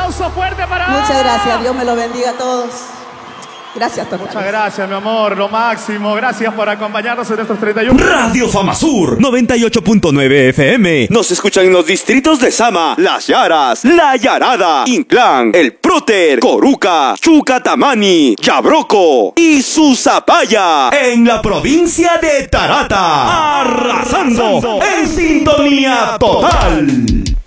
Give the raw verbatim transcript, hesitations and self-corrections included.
aplauso fuerte para... Muchas gracias, Dios me lo bendiga a todos. Gracias, Tocayo. Muchas gracias, mi amor, lo máximo. Gracias por acompañarnos en estos treinta y uno. Radio Famasur noventa y ocho punto nueve F M. Nos escuchan en los distritos de Sama, Las Yaras, La Yarada, Inclán, El Próter, Coruca, Chucatamani, Yabroco y Susapaya. En la provincia de Tarata. Arrasando en sintonía total.